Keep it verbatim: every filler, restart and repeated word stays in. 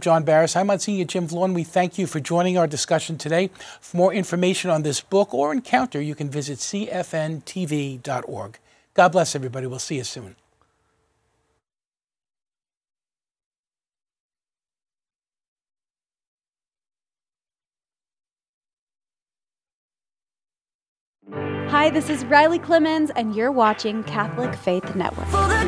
John Barris. I'm Monsignor Jim Vaughn. We thank you for joining our discussion today. For more information on this book or encounter, you can visit c f n t v dot org. God bless everybody. We'll see you soon. Hi, this is Riley Clemens, and you're watching Catholic Faith Network.